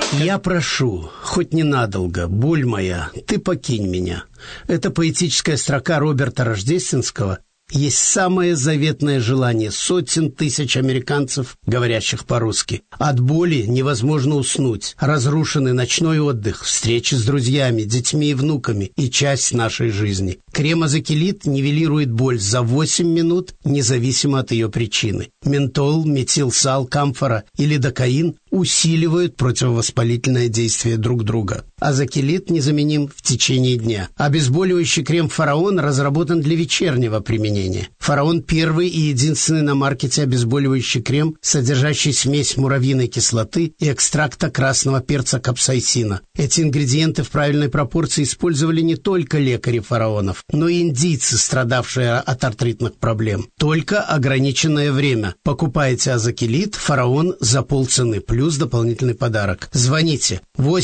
Я прошу, хоть ненадолго, боль моя, ты покинь меня. Это поэтическая строка Роберта Рождественского есть самое заветное желание сотен тысяч американцев, говорящих по-русски. От боли невозможно уснуть. Разрушенный ночной отдых, встречи с друзьями, детьми и внуками и часть нашей жизни. Крем Азакелит нивелирует боль за 8 минут, независимо от ее причины. Ментол, метилсал, камфора и лидокаин усиливают противовоспалительное действие друг друга. Азакелит незаменим в течение дня. Обезболивающий крем «Фараон» разработан для вечернего применения. «Фараон» — первый и единственный на маркете обезболивающий крем, содержащий смесь муравьиной кислоты и экстракта красного перца капсаицина. Эти ингредиенты в правильной пропорции использовали не только лекари фараонов, но и индийцы, страдавшие от артритных проблем. Только ограниченное время. Покупайте Азакелит «Фараон» за полцены, плюс дополнительный подарок. Звоните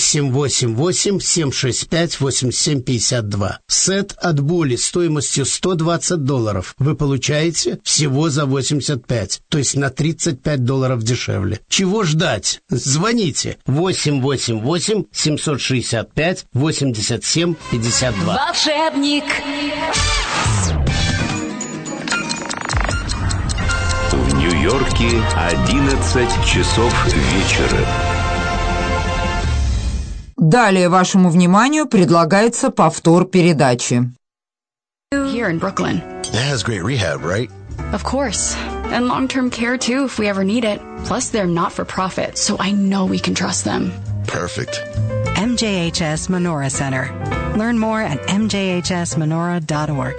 888-765-8752. Сет от боли стоимостью $120 вы получаете всего за 85, то есть на $35 дешевле. Чего ждать? Звоните 888-765-8752. Волшебник. В Нью-Йорке 11 часов вечера. Далее вашему вниманию предлагается повтор передачи. Here in Brooklyn. It has great rehab, right? Of course. And long-term care too if we ever need it. Plus they're not-for-profit, so I know we can trust them. Perfect. MJHS Menorah Center. Learn more at mjhsmenorah.org.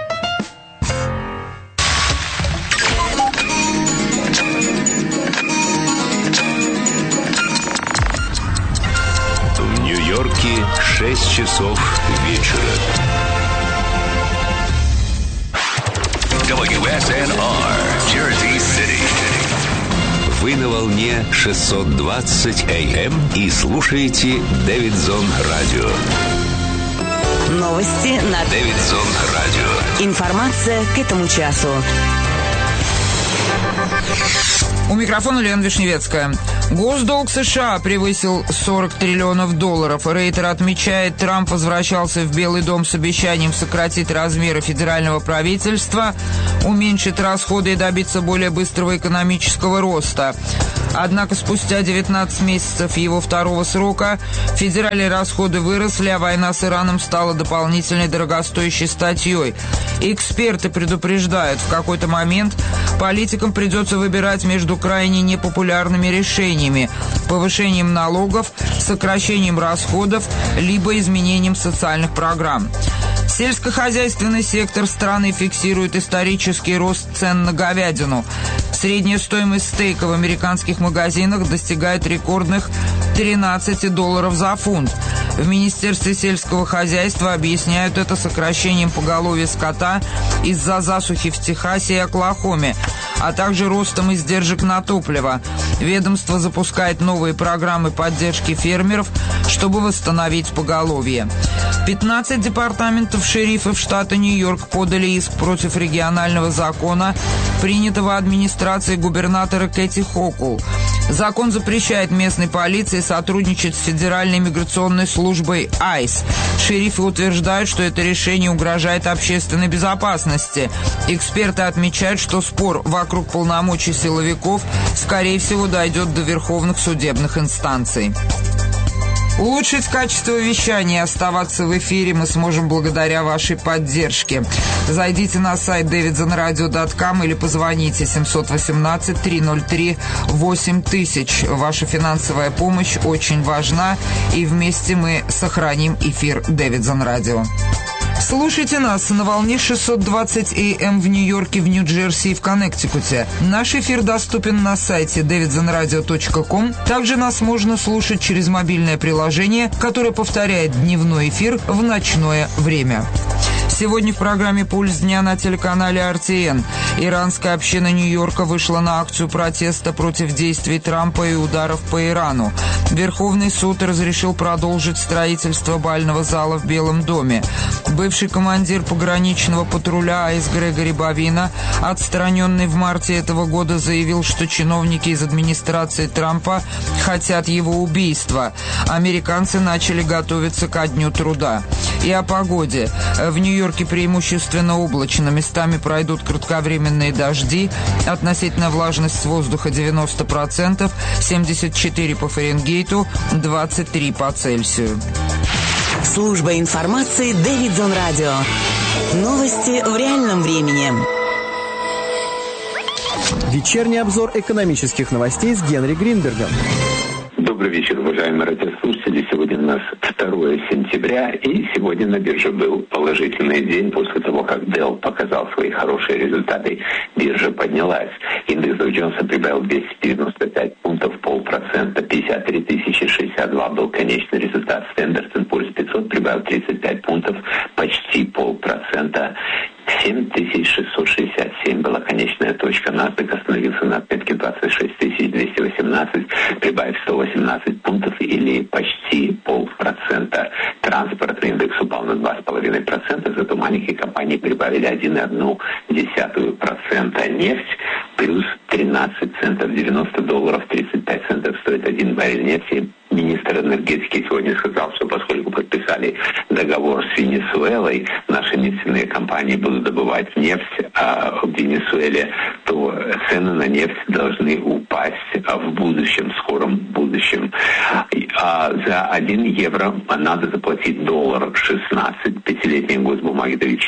В Нью-Йорке 6 часов вечера. WSNR, Jersey City. Вы на волне 620 AM и слушаете Дэвидсон Радио. Новости на Дэвидсон Радио. Информация к этому часу. У микрофона Лена Вишневецкая. Госдолг США превысил $40 триллионов. Рейтер отмечает, Трамп возвращался в Белый дом с обещанием сократить размеры федерального правительства, уменьшить расходы и добиться более быстрого экономического роста. Однако спустя 19 месяцев его второго срока федеральные расходы выросли, а война с Ираном стала дополнительной дорогостоящей статьей. Эксперты предупреждают, в какой-то момент политикам придется выбирать между крайне непопулярными решениями: повышением налогов, сокращением расходов, либо изменением социальных программ. Сельскохозяйственный сектор страны фиксирует исторический рост цен на говядину. Средняя стоимость стейка в американских магазинах достигает рекордных $13 за фунт. В Министерстве сельского хозяйства объясняют это сокращением поголовья скота из-за засухи в Техасе и Оклахоме, а также ростом издержек на топливо. Ведомство запускает новые программы поддержки фермеров, чтобы восстановить поголовье. 15 департаментов шерифов штата Нью-Йорк подали иск против регионального закона, принятого администрацией губернатора Кэти Хокул. Закон запрещает местной полиции сотрудничать с Федеральной миграционной службой ICE. Шерифы утверждают, что это решение угрожает общественной безопасности. Эксперты отмечают, что спор вокруг полномочий силовиков, скорее всего, дойдет до верховных судебных инстанций. Улучшить качество вещания и оставаться в эфире мы сможем благодаря вашей поддержке. Зайдите на сайт davidsonradio.com или позвоните 718-303-8000. Ваша финансовая помощь очень важна, и вместе мы сохраним эфир Дэвидсон Радио. Слушайте нас на волне 620 AM в Нью-Йорке, в Нью-Джерси и в Коннектикуте. Наш эфир доступен на сайте davidsonradio.com. Также нас можно слушать через мобильное приложение, которое повторяет дневной эфир в ночное время. Сегодня в программе «Пульс дня» на телеканале RTN. Иранская община Нью-Йорка вышла на акцию протеста против действий Трампа и ударов по Ирану. Верховный суд разрешил продолжить строительство бального зала в Белом доме. Бывший командир пограничного патруля АИС Грегори Бовина, отстраненный в марте этого года, заявил, что чиновники из администрации Трампа хотят его убийства. Американцы начали готовиться ко дню труда. И о погоде. В Нью-Йорке преимущественно облачно. Местами пройдут кратковременные дожди. Относительная влажность воздуха 90%, 74 по Фаренгейту, 23 по Цельсию. Служба информации Дэвидсон Радио. Новости в реальном времени. Вечерний обзор экономических новостей с Генри Гринбергом. Добрый вечер, уважаемые радиослушатели. Сегодня у нас 2 сентября, и сегодня на бирже был положительный день. После того, как Dell показал свои хорошие результаты, биржа поднялась. Индекс Dow Джонса прибавил 295 пунктов, 0,5%, 53 062 был конечный результат. Standard & Poor's 500 прибавил 35 пунктов, почти 0,5%. 7667 была конечная точка. NASDAQ остановился на отметке 26 218, прибавив 118 пунктов или почти 0,5%. Транспортный индекс упал на 2,5%, зато маленькие компании прибавили 1,1%. Нефть плюс 13 центов, $90 35 центов стоит один баррель нефти. Министр энергетики сегодня сказал, что поскольку подписали договор с Венесуэлой, наши нефтяные компании будут добывать нефть в Венесуэле, то цены на нефть должны упасть в будущем, скором будущем. За 1 евро надо заплатить $1.16, пятилетние госбумаги дают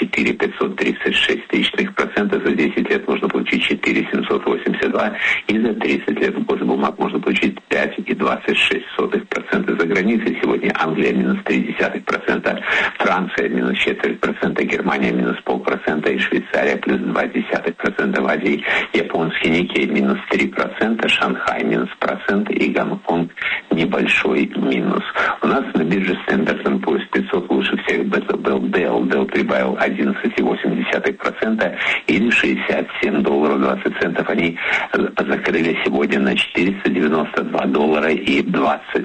4,536%, за 10 лет можно получить 4,782, и за 30 лет госбумаг можно получить 5,26%. За границей сегодня Англия минус 0,3%, Франция минус 0,25%, Германия минус 0,5% и Швейцария плюс 0,2%. В Азии японский Никей минус 3%, Шанхай минус 1% и Гонконг небольшой минус. У нас на бирже Standard & Poor's 500 лучше всех был Dell. Dell прибавил 11,8% или $67.20. Они закрыли сегодня на $492.20.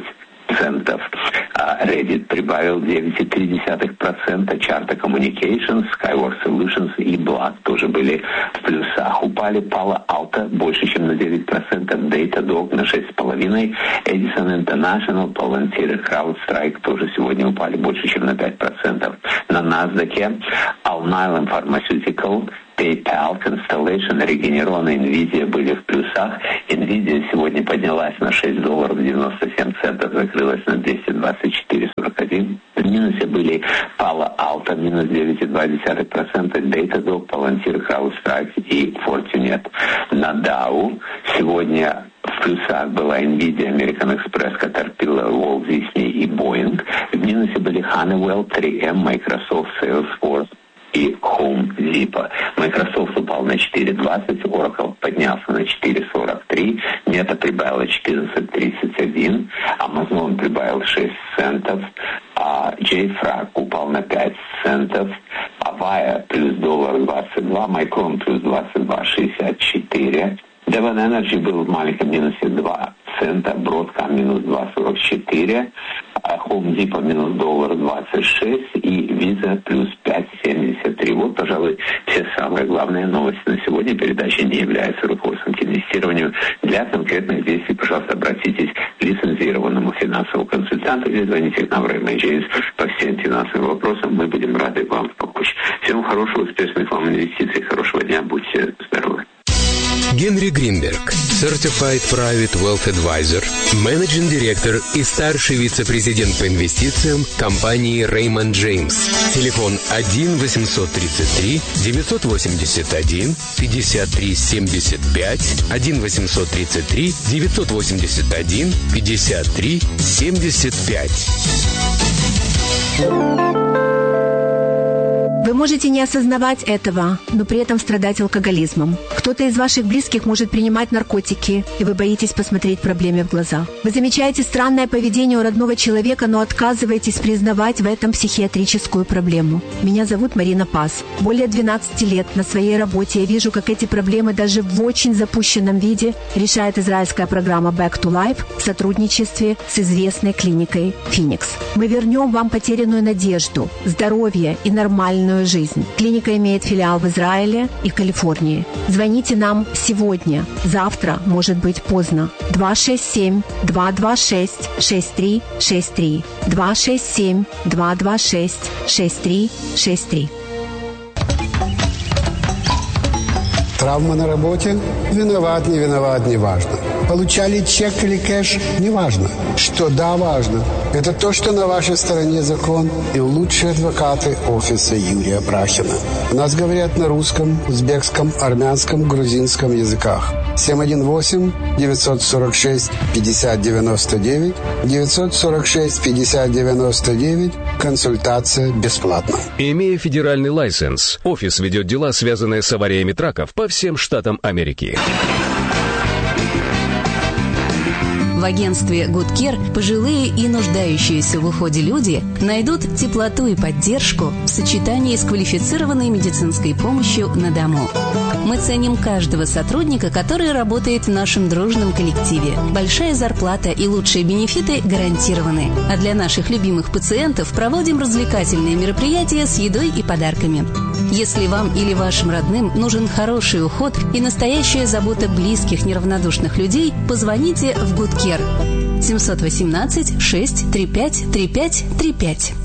Reddit прибавил 9,3%, Charta Communications, Skyward Solutions и Block тоже были в плюсах. Упали Palo Alto больше, чем на 9%, Datadog на 6,5%, Edison International, Palantir, CrowdStrike тоже сегодня упали больше, чем на 5%. На NASDAQ Alnylam Pharmaceutical, PayPal, Constellation, Regeneron и Nvidia были в плюсах. Nvidia сегодня поднялась на $6.97, закрылась на 224.41. В минусе были Palo Alto, минус 9,2%, Datadog, Palantir, CrowdStrike и Fortinet. На Dow сегодня в плюсах была Nvidia, American Express, Caterpillar, Walt Disney и Boeing. В минусе были Honeywell, 3M, Microsoft, Salesforce и Home Depot. Microsoft упал на 4,20, Oracle поднялся на 4,43, Meta прибавила 14,31, Amazon прибавил 6 центов, JFrag упал на 5 центов, Avaya плюс $1.22, Micron плюс 22,64, Devon Energy был в маленьком минусе 2 цента, Broadcom минус 2,44, Home Depot минус $1.26 и Visa плюс 5,73. Вот, пожалуй, все самые главные новости на сегодня. Передача не является руководством к инвестированию. Для конкретных действий, пожалуйста, обратитесь к лицензированному финансовому консультанту или звоните к нам в Raymond James по всем финансовым вопросам. Мы будем рады вам помочь. Всем хорошего, успешных вам инвестиций, хорошего дня, будьте здоровы. Генри Гринберг, Certified Private Wealth Advisor, Managing Director и старший вице-президент по инвестициям компании Raymond James. Телефон 1-831-981-53-75, 1-833-981-53-75. Вы можете не осознавать этого, но при этом страдать алкоголизмом. Кто-то из ваших близких может принимать наркотики, и вы боитесь посмотреть проблеме в глаза. Вы замечаете странное поведение у родного человека, но отказываетесь признавать в этом психиатрическую проблему. Меня зовут Марина Пас. Более 12 лет на своей работе я вижу, как эти проблемы даже в очень запущенном виде решает израильская программа Back to Life в сотрудничестве с известной клиникой Phoenix. Мы вернем вам потерянную надежду, здоровье и нормальную жизнь. Клиника имеет филиал в Израиле и Калифорнии. Звоните нам сегодня. Завтра может быть поздно. 267-226-6363. 267-226-6363. Травма на работе? Виноват, не виноват, не важно. Получали чек или кэш? Не важно. Что да, важно. Это то, что на вашей стороне закон и лучшие адвокаты офиса Юрия Брахина. У нас говорят на русском, узбекском, армянском, грузинском языках. 718-946-5099, 946-5099, консультация бесплатна. Имея федеральный лайсенс, офис ведет дела, связанные с авариями траков по всем штатам Америки. В агентстве Good Care пожилые и нуждающиеся в уходе люди найдут теплоту и поддержку в сочетании с квалифицированной медицинской помощью на дому. Мы ценим каждого сотрудника, который работает в нашем дружном коллективе. Большая зарплата и лучшие бенефиты гарантированы. А для наших любимых пациентов проводим развлекательные мероприятия с едой и подарками. Если вам или вашим родным нужен хороший уход и настоящая забота близких неравнодушных людей, позвоните в Good Care. 718-635-3535.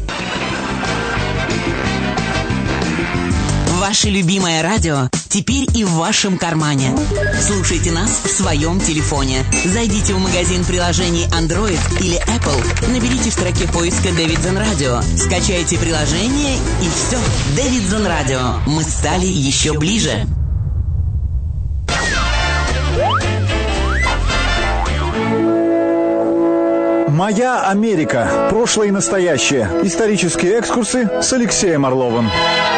Ваше любимое радио теперь и в вашем кармане. Слушайте нас в своем телефоне. Зайдите в магазин приложений Android или Apple, наберите в строке поиска Davidson Radio, скачайте приложение и все. Davidson Radio. Мы стали еще ближе. «Моя Америка. Прошлое и настоящее». Исторические экскурсы с Алексеем Орловым.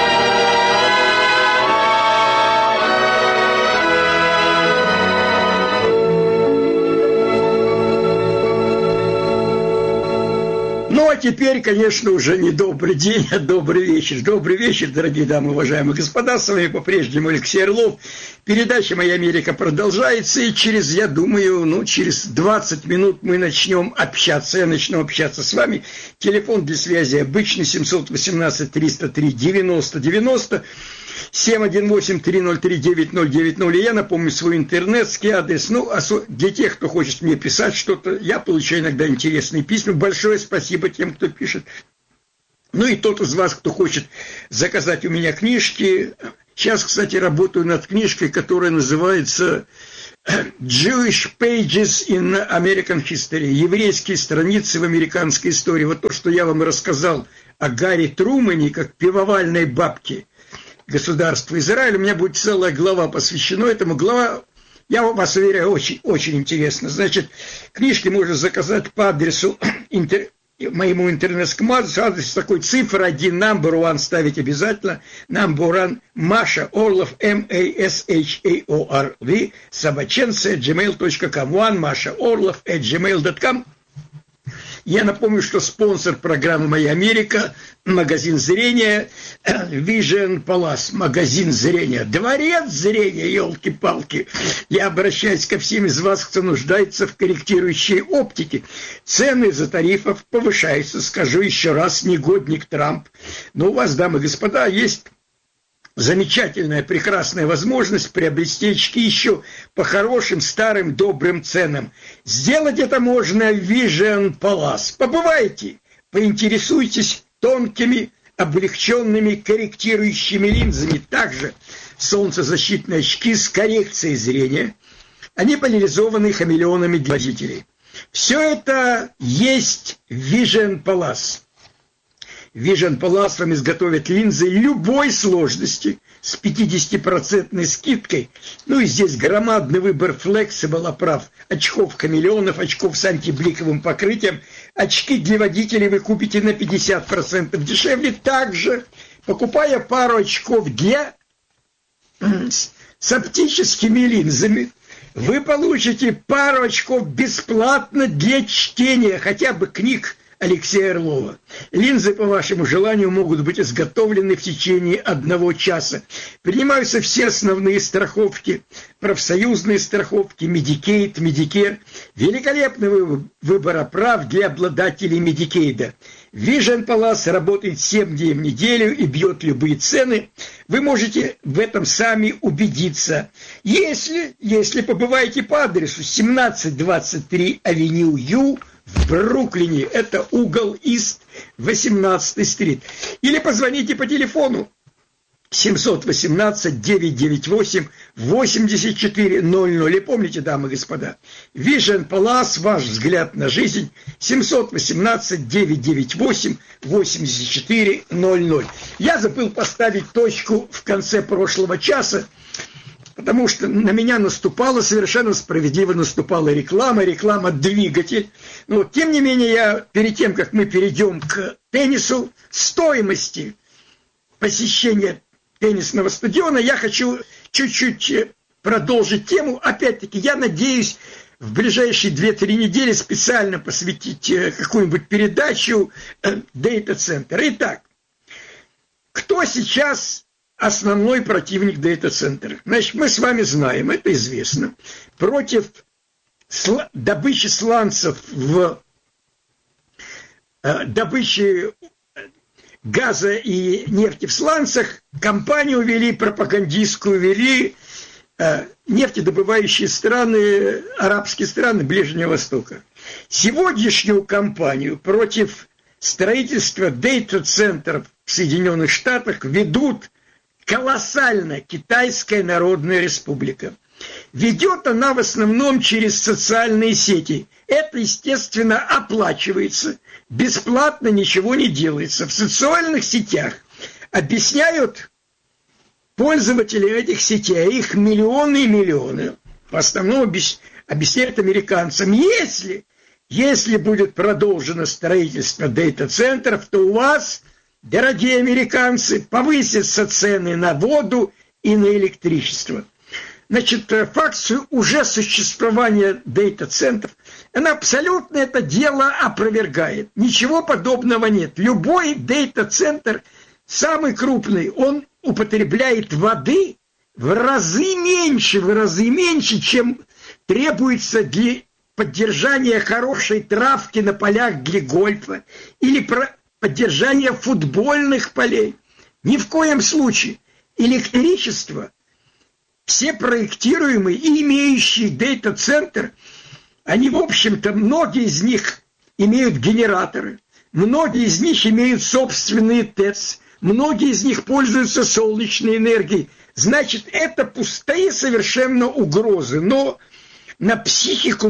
Ну, а теперь, конечно, уже не добрый день, а добрый вечер. Добрый вечер, дорогие дамы, уважаемые господа. С вами по-прежнему Алексей Орлов. Передача «Моя Америка» продолжается, и через 20 минут мы начнем общаться. Я начну общаться с вами. Телефон для связи обычный 718-303-90-90. 718-303-9090. И я напомню свой интернетский адрес. Для тех, кто хочет мне писать что-то, я получаю иногда интересные письма. Большое спасибо тем, кто пишет. Ну и тот из вас, кто хочет заказать у меня книжки. Сейчас, кстати, работаю над книжкой, которая называется Jewish Pages in American History. Еврейские страницы в американской истории. Вот то, что я вам рассказал о Гарри Трумэне, как пивовальной бабке государства Израиля. У меня будет целая глава посвящена этому. Глава, я вас уверяю, очень, очень интересно. Значит, книжки можно заказать по адресу моему интернетскому адресу. Адрес такой: цифра 1, number one ставить обязательно. Number one, Маша Орлов, MASHAORV, собаченце, gmail.com. One, Маша Орлов, gmail.com. Я напомню, что спонсор программы «Моя Америка» – магазин зрения Vision Palace, магазин зрения, дворец зрения, елки-палки. Я обращаюсь ко всем из вас, кто нуждается в корректирующей оптике. Цены за тарифов повышаются, скажу еще раз, негодник Трамп. Но у вас, дамы и господа, есть замечательная, прекрасная возможность приобрести очки еще по хорошим, старым, добрым ценам. Сделать это можно в Vision Palace. Побывайте, поинтересуйтесь тонкими, облегченными корректирующими линзами. Также солнцезащитные очки с коррекцией зрения. Они поляризованы хамелеонами для водителей. Все это есть в Vision Palace. Vision Palace вам изготовит линзы любой сложности с 50% скидкой. Ну и здесь громадный выбор Flexible оправ, очков хамелеонов, очков с антибликовым покрытием. Очки для водителей вы купите на 50% дешевле. Также покупая пару очков с оптическими линзами, вы получите пару очков бесплатно для чтения хотя бы книг Алексея Орлова. Линзы, по вашему желанию, могут быть изготовлены в течение 1 часа. Принимаются все основные страховки, профсоюзные страховки, Medicaid, Medicare. Великолепный выбор прав для обладателей Medicaid. Vision Palace работает 7 дней в неделю и бьет любые цены. Вы можете в этом сами убедиться. Если побываете по адресу 1723 Авеню Ю в Бруклине, это угол Ист, 18-й стрит. Или позвоните по телефону 718-998-8400. И помните, дамы и господа, Vision Palace, ваш взгляд на жизнь, 718-998-8400. Я забыл поставить точку в конце прошлого часа, потому что на меня совершенно справедливо наступала реклама-двигатель. Но, тем не менее, перед тем, как мы перейдем к теннису, стоимости посещения теннисного стадиона, я хочу чуть-чуть продолжить тему. Опять-таки, я надеюсь в ближайшие 2-3 недели специально посвятить какую-нибудь передачу дейта-центра. Итак, кто сейчас основной противник дейта-центра? Значит, мы с вами знаем, это известно, против добычи сланцев в добыче газа и нефти в сланцах компанию вели, пропагандистскую вели нефтедобывающие страны, арабские страны Ближнего Востока. Сегодняшнюю кампанию против строительства дейта-центров в Соединенных Штатах ведут колоссально Китайская Народная Республика. Ведет она в основном через социальные сети. Это, естественно, оплачивается. Бесплатно ничего не делается. В социальных сетях объясняют пользователи этих сетей, их миллионы и миллионы. В основном объясняют американцам, если будет продолжено строительство дейта-центров, то у вас, дорогие американцы, повысятся цены на воду и на электричество. Значит, факт уже существования дейта-центров, она абсолютно это дело опровергает. Ничего подобного нет. Любой дейта-центр, самый крупный, он употребляет воды в разы меньше, чем требуется для поддержания хорошей травки на полях для гольфа или поддержания футбольных полей. Ни в коем случае. Электричество, все проектируемые и имеющие дейта-центр, они, в общем-то, многие из них имеют генераторы, многие из них имеют собственные ТЭЦ, многие из них пользуются солнечной энергией. Значит, это пустые совершенно угрозы, но на психику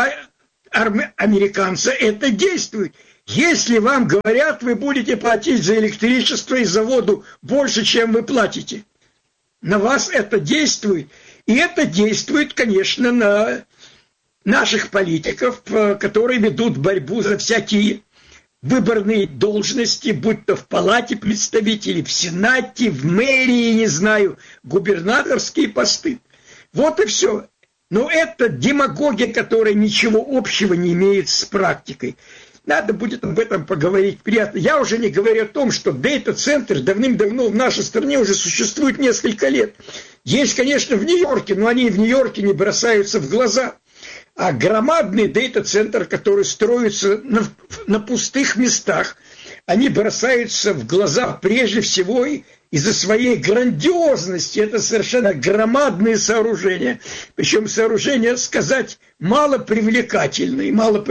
американца это действует. Если вам говорят, вы будете платить за электричество и за воду больше, чем вы платите, на вас это действует. И это действует, конечно, на наших политиков, которые ведут борьбу за всякие выборные должности, будь то в палате представителей, в Сенате, в мэрии, не знаю, губернаторские посты. Вот и все. Но это демагогия, которая ничего общего не имеет с практикой. Надо будет об этом поговорить приятно. Я уже не говорю о том, что дейта-центр давным-давно в нашей стране уже существует несколько лет. Есть, конечно, в Нью-Йорке, но они в Нью-Йорке не бросаются в глаза. А громадный дейта-центр, который строится на пустых местах, они бросаются в глаза прежде всего из-за своей грандиозности. Это совершенно громадные сооружения. Причем сооружения, сказать, малопривлекательные.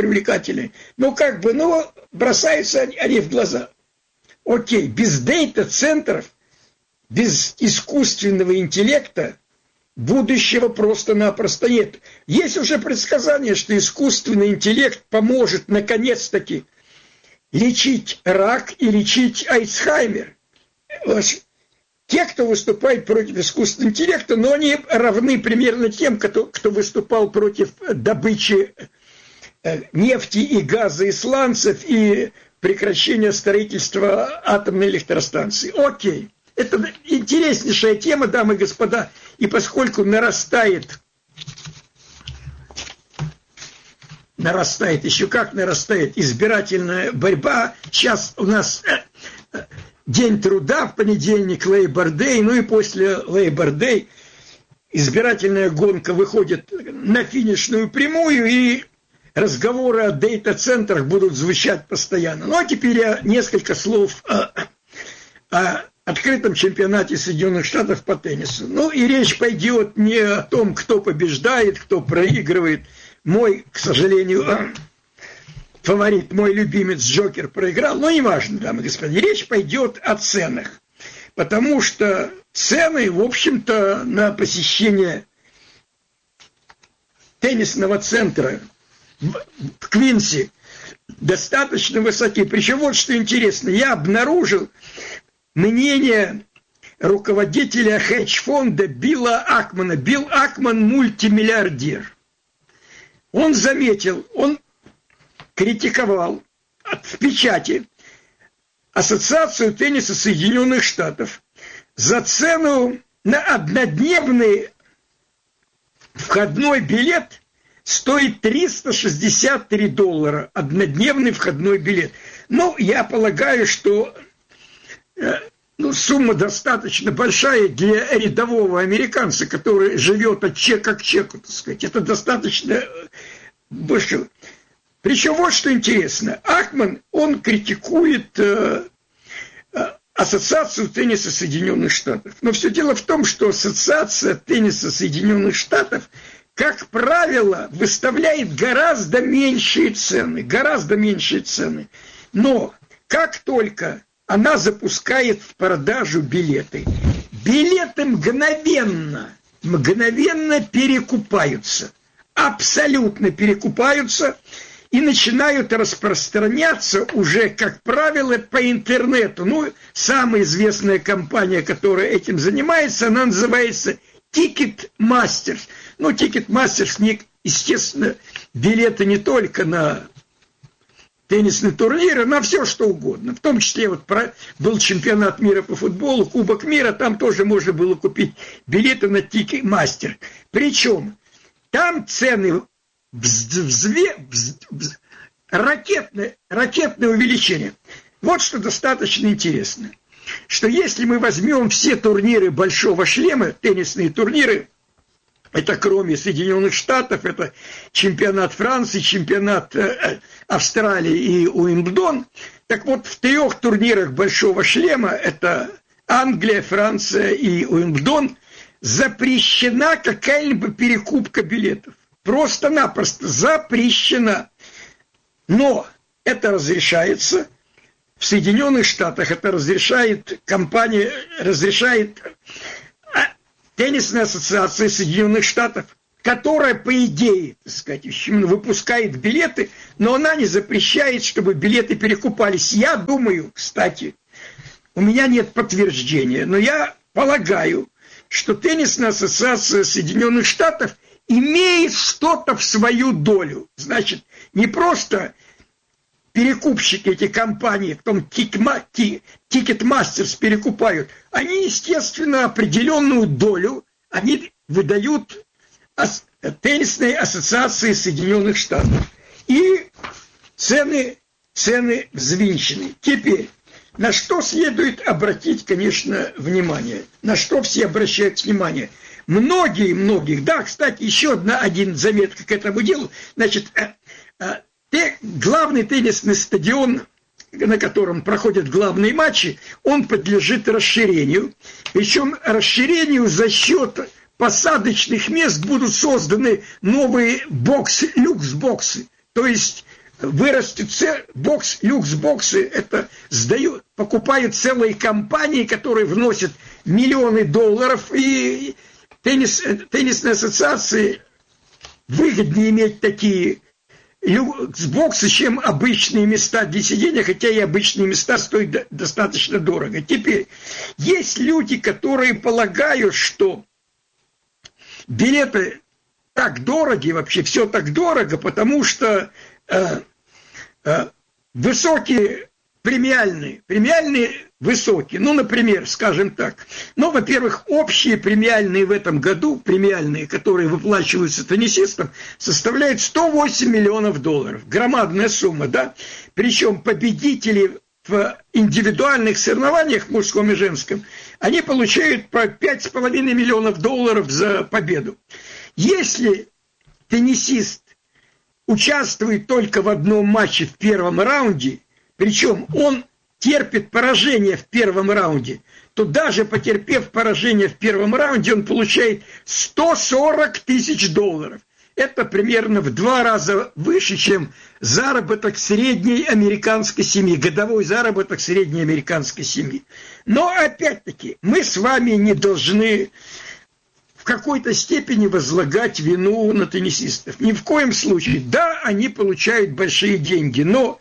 Ну, бросаются они в глаза. Окей, без дейта-центров, без искусственного интеллекта будущего просто-напросто нет. Есть уже предсказание, что искусственный интеллект поможет, наконец-таки, лечить рак и лечить Альцгеймер. Те, кто выступает против искусственного интеллекта, но они равны примерно тем, кто выступал против добычи нефти и газа и сланцев и прекращения строительства атомной электростанции. Окей. Это интереснейшая тема, дамы и господа. И поскольку нарастает, еще как нарастает избирательная борьба, сейчас у нас День труда, в понедельник Labor Day, ну и после Labor Day избирательная гонка выходит на финишную прямую, и разговоры о дейта-центрах будут звучать постоянно. Ну а теперь я несколько слов о открытом чемпионате Соединенных Штатов по теннису. Ну и речь пойдет не о том, кто побеждает, кто проигрывает. Мой, к сожалению, фаворит, мой любимец Джокер проиграл, но неважно, дамы и господа, речь пойдет о ценах, потому что цены, в общем-то, на посещение теннисного центра в Квинси достаточно высоки. Причем вот что интересно, я обнаружил мнение руководителя хедж-фонда Билла Акмана. Билл Акман мультимиллиардер. Он заметил, он критиковал в печати Ассоциацию тенниса Соединенных Штатов за цену на однодневный входной билет стоит $363. Однодневный входной билет. Ну, я полагаю, что сумма достаточно большая для рядового американца, который живет от чека к чеку, так сказать. Это достаточно больше. Причем вот что интересно. Акман, он критикует Ассоциацию тенниса Соединенных Штатов. Но все дело в том, что Ассоциация тенниса Соединенных Штатов, как правило, выставляет гораздо меньшие цены. Но как только она запускает в продажу билеты мгновенно перекупаются. Абсолютно перекупаются. И начинают распространяться уже, как правило, по интернету. Ну, самая известная компания, которая этим занимается, она называется Ticketmaster. Ну, Ticketmaster, естественно, билеты не только на теннисные турниры, на все что угодно. В том числе вот был чемпионат мира по футболу, Кубок мира, там тоже можно было купить билеты на Ticketmaster. Причем там цены ракетное увеличение. Вот что достаточно интересно, что если мы возьмем все турниры большого шлема, теннисные турниры, это кроме Соединенных Штатов, это чемпионат Франции, чемпионат Австралии и Уимблдон, так вот в 3 турнирах большого шлема, это Англия, Франция и Уимблдон, запрещена какая-либо перекупка билетов. Просто-напросто запрещена. Но это разрешается в Соединенных Штатах, это разрешает компания, разрешает Теннисная ассоциация Соединенных Штатов, которая, по идее, так сказать, выпускает билеты, но она не запрещает, чтобы билеты перекупались. Я думаю, кстати, у меня нет подтверждения, но я полагаю, что Теннисная ассоциация Соединенных Штатов имеет что-то в свою долю. Значит, не просто перекупщики, эти компании, потом Ticketmasters перекупают, они, естественно, определенную долю они выдают Теннисной ассоциации Соединенных Штатов. И цены взвинчены. Теперь, на что следует обратить, конечно, внимание? На что все обращают внимание? Многих, да, кстати, еще один заметка к этому делу. Значит, главный теннисный стадион, на котором проходят главные матчи, он подлежит расширению. Причем расширению за счет посадочных мест будут созданы новые люкс-боксы. То есть вырастет люкс-боксы, это покупают целые компании, которые вносят миллионы долларов, и теннисной ассоциации выгоднее иметь такие люкс-боксы, чем обычные места для сидения, хотя и обычные места стоят достаточно дорого. Теперь, есть люди, которые полагают, что билеты так дороги, вообще все так дорого, потому что высокие премиальные высокие. Ну, например, скажем так. Ну, во-первых, общие премиальные в этом году, премиальные, которые выплачиваются теннисистам, составляют $108 миллионов. Громадная сумма, да? Причем победители в индивидуальных соревнованиях, мужском и женском, они получают по $5,5 миллионов за победу. Если теннисист участвует только в одном матче в первом раунде, причем он терпит поражение в первом раунде, то даже потерпев поражение в первом раунде, он получает $140 тысяч. Это примерно в 2 раза выше, чем заработок средней американской семьи, годовой заработок средней американской семьи. Но, опять-таки, мы с вами не должны в какой-то степени возлагать вину на теннисистов. Ни в коем случае. Да, они получают большие деньги, но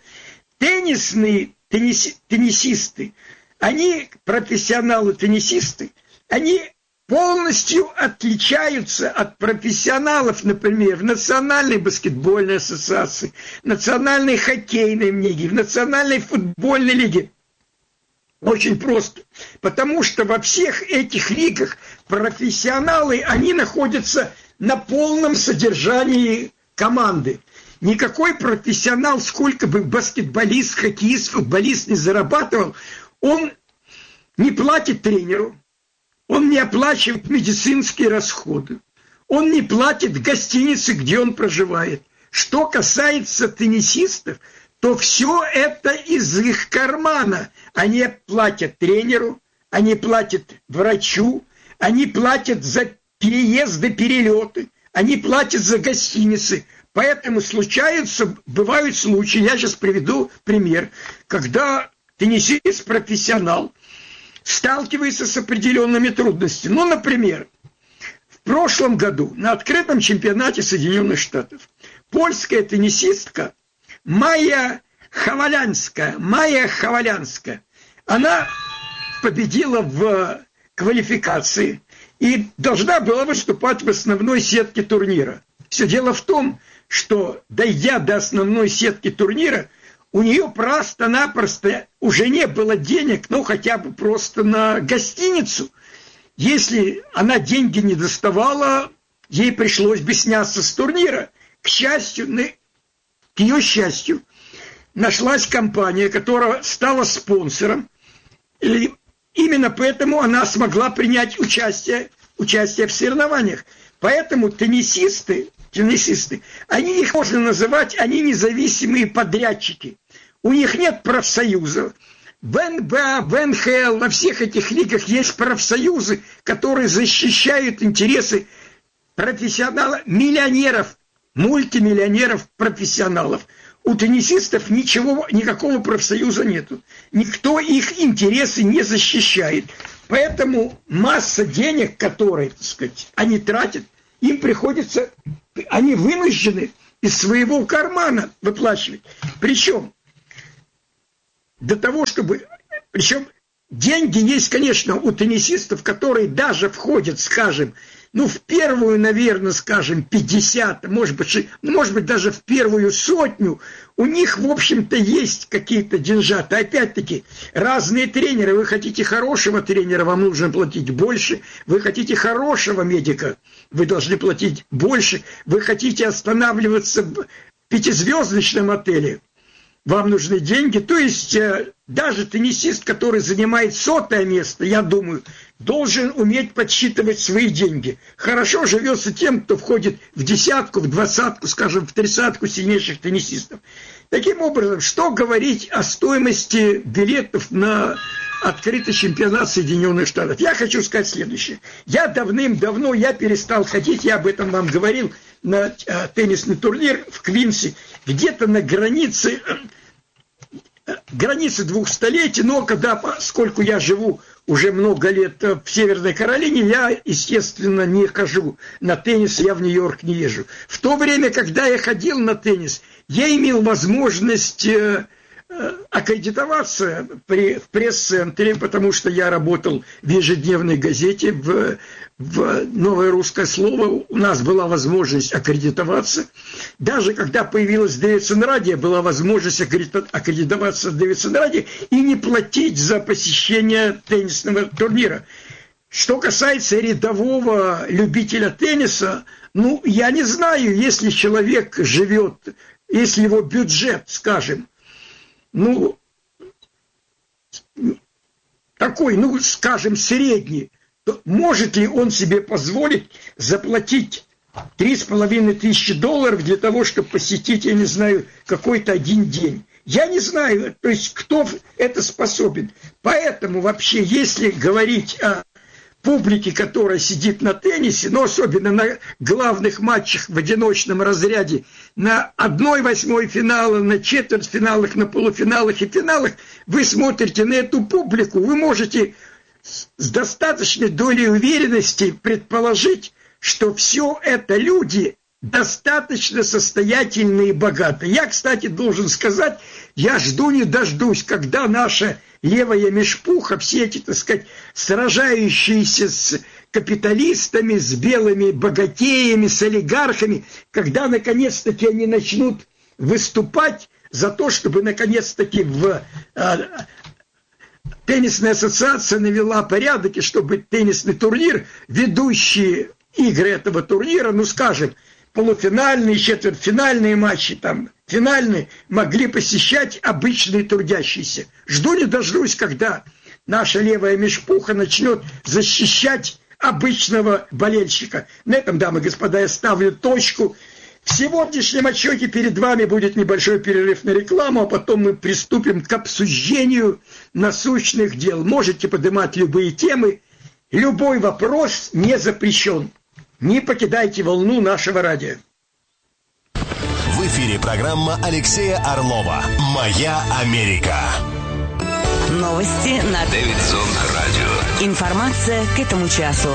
теннисисты, они, профессионалы-теннисисты, они полностью отличаются от профессионалов, например, в Национальной баскетбольной ассоциации, Национальной хоккейной лиге, в Национальной футбольной лиге. Очень просто. Потому что во всех этих лигах профессионалы, они находятся на полном содержании команды. Никакой профессионал, сколько бы баскетболист, хоккеист, футболист не зарабатывал, он не платит тренеру, он не оплачивает медицинские расходы, он не платит гостиницы, где он проживает. Что касается теннисистов, то все это из их кармана. Они платят тренеру, они платят врачу, они платят за переезды, перелеты, они платят за гостиницы. Поэтому бывают случаи, я сейчас приведу пример, когда теннисист-профессионал сталкивается с определенными трудностями. Ну, например, в прошлом году на открытом чемпионате Соединенных Штатов польская теннисистка Майя Хавалянская, она победила в квалификации и должна была выступать в основной сетке турнира. Все дело в том, что, дойдя до основной сетки турнира, у нее просто-напросто уже не было денег, ну, хотя бы просто на гостиницу. Если она деньги не доставала, ей пришлось бы сняться с турнира. К ее счастью, нашлась компания, которая стала спонсором, и именно поэтому она смогла принять участие в соревнованиях. Поэтому теннисисты, они их можно называть, они независимые подрядчики. У них нет профсоюзов. В НБА, в НХЛ, во всех этих лигах есть профсоюзы, которые защищают интересы профессионалов, миллионеров, мультимиллионеров, профессионалов. У теннисистов никакого профсоюза нету. Никто их интересы не защищает. Поэтому масса денег, которые, так сказать, они тратят, им приходится, они вынуждены из своего кармана выплачивать. Причем деньги есть, конечно, у теннисистов, которые даже входят, скажем, в первую, наверное, 50, может быть, даже в первую 100, у них, в общем-то, есть какие-то деньжата. Опять-таки, разные тренеры. Вы хотите хорошего тренера, вам нужно платить больше. Вы хотите хорошего медика, вы должны платить больше. Вы хотите останавливаться в 5-звездочном отеле, вам нужны деньги. То есть даже теннисист, который занимает 100-е место, я думаю, должен уметь подсчитывать свои деньги. Хорошо живется тем, кто входит в 10-ку, в 20-ку, скажем, в 30-ку сильнейших теннисистов. Таким образом, что говорить о стоимости билетов на открытый чемпионат Соединенных Штатов? Я хочу сказать следующее. Я давным-давно перестал ходить, я об этом вам говорил, на теннисный турнир в Квинсе, где-то на границе 2 столетий, но поскольку я живу уже много лет в Северной Каролине, я, естественно, не хожу на теннис, я в Нью-Йорк не езжу. В то время, когда я ходил на теннис, я имел возможность аккредитоваться в пресс-центре, потому что я работал в ежедневной газете, в «Новое русское слово», у нас была возможность аккредитоваться. Даже когда появилась Дэвидсон радио, была возможность аккредитоваться в Дэвидсон радио и не платить за посещение теннисного турнира. Что касается рядового любителя тенниса, ну, я не знаю, если человек живет, если его бюджет, скажем, ну, такой, ну, скажем, средний, то может ли он себе позволить заплатить $3500 для того, чтобы посетить, я не знаю, какой-то один день? Я не знаю, то есть кто это способен. Поэтому вообще, если говорить о публике, которая сидит на теннисе, но особенно на главных матчах в одиночном разряде, на 1/8 финала, на четвертьфиналах, на полуфиналах и финалах, вы смотрите на эту публику, вы можете с достаточной долей уверенности предположить, что все это люди достаточно состоятельные и богатые. Я, кстати, должен сказать, я жду не дождусь, когда наша левая мешпуха, все эти, так сказать, сражающиеся с капиталистами, с белыми богатеями, с олигархами, когда наконец-таки они начнут выступать за то, чтобы наконец-таки теннисная ассоциация навела порядок, и чтобы теннисный турнир, ведущие игры этого турнира, ну, скажем, полуфинальные, четвертьфинальные матчи, там, финальные, могли посещать обычные трудящиеся. Жду не дождусь, когда наша левая мешпуха начнет защищать обычного болельщика. На этом, дамы и господа, я ставлю точку. В сегодняшнем отчете перед вами будет небольшой перерыв на рекламу, а потом мы приступим к обсуждению насущных дел. Можете поднимать любые темы, любой вопрос не запрещен. Не покидайте волну нашего радио. В эфире программа Алексея Орлова «Моя Америка». Новости на Дэвидсон радио. Информация к этому часу.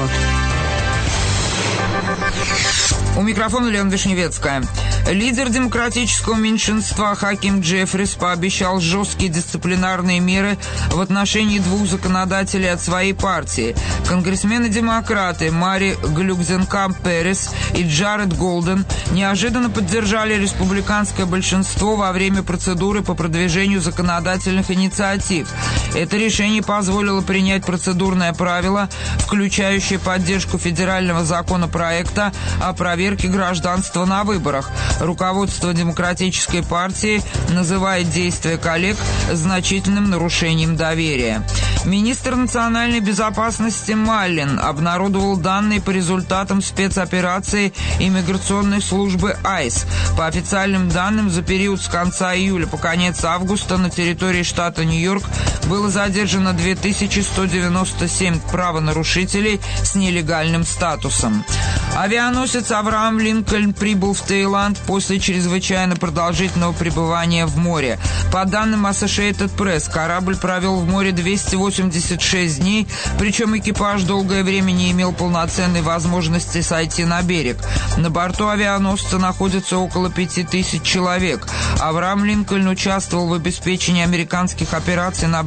У микрофона Лена Вишневецкая. Лидер демократического меньшинства Хаким Джеффрис пообещал жесткие дисциплинарные меры в отношении 2 законодателей от своей партии. Конгрессмены-демократы Мари Глюкзенкамп-Перес и Джаред Голден неожиданно поддержали республиканское большинство во время процедуры по продвижению законодательных инициатив. Это решение позволило принять процедурное правило, включающее поддержку федерального законопроекта о проверке гражданства на выборах. Руководство Демократической партии называет действия коллег значительным нарушением доверия. Министр национальной безопасности Маллин обнародовал данные по результатам спецоперации иммиграционной службы ICE. По официальным данным, за период с конца июля по конец августа на территории штата Нью-Йорк было задержано 2197 правонарушителей с нелегальным статусом. Авианосец «Авраам Линкольн» прибыл в Таиланд после чрезвычайно продолжительного пребывания в море. По данным Associated Press, корабль провел в море 286 дней, причем экипаж долгое время не имел полноценной возможности сойти на берег. На борту авианосца находится около 5000 человек. «Авраам Линкольн» участвовал в обеспечении американских операций на